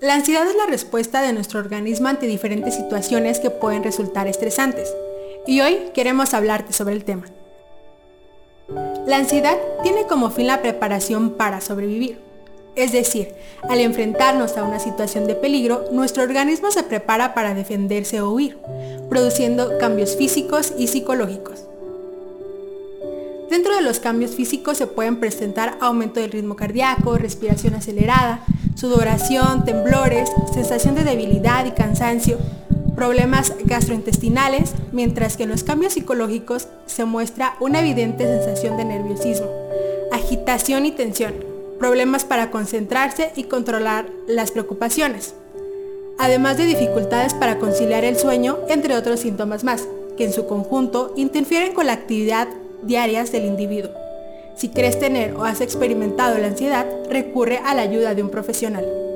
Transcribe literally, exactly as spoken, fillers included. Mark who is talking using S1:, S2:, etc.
S1: La ansiedad es la respuesta de nuestro organismo ante diferentes situaciones que pueden resultar estresantes, y hoy queremos hablarte sobre el tema. La ansiedad tiene como fin la preparación para sobrevivir, es decir, al enfrentarnos a una situación de peligro, nuestro organismo se prepara para defenderse o huir, produciendo cambios físicos y psicológicos. Dentro de los cambios físicos se pueden presentar aumento del ritmo cardíaco, respiración acelerada, sudoración, temblores, sensación de debilidad y cansancio, problemas gastrointestinales, mientras que en los cambios psicológicos se muestra una evidente sensación de nerviosismo, agitación y tensión, problemas para concentrarse y controlar las preocupaciones, además de dificultades para conciliar el sueño, entre otros síntomas más, que en su conjunto interfieren con la actividad diarias del individuo. Si crees tener o has experimentado la ansiedad, recurre a la ayuda de un profesional.